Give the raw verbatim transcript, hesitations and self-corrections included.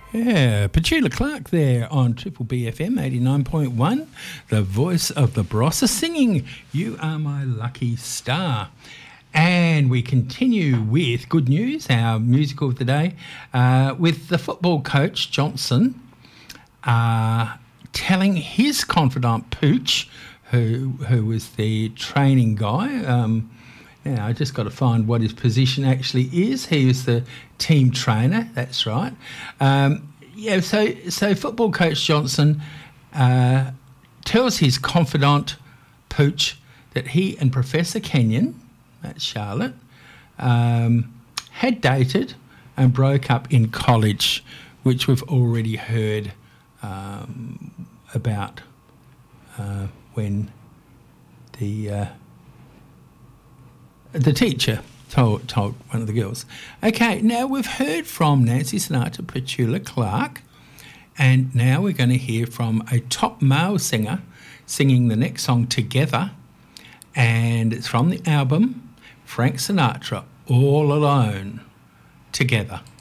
Yeah, Petula Clark there on Triple B F M eighty-nine point one, the voice of the Barossa singing You Are My Lucky Star. And we continue with good news, our musical of the day, uh, with the football coach Johnson uh, telling his confidant Pooch, who who was the training guy. Um, now I just got to find what his position actually is. He was the team trainer. That's right. Um, yeah. So so football coach Johnson uh, tells his confidant Pooch that he and Professor Kenyon, that's Charlotte, um, had dated and broke up in college, which we've already heard um, about uh, when the uh, the teacher told, told one of the girls. Okay, now we've heard from Nancy Sinatra, Petula Clark, and now we're going to hear from a top male singer singing the next song together, and it's from the album Frank Sinatra, All Alone Together.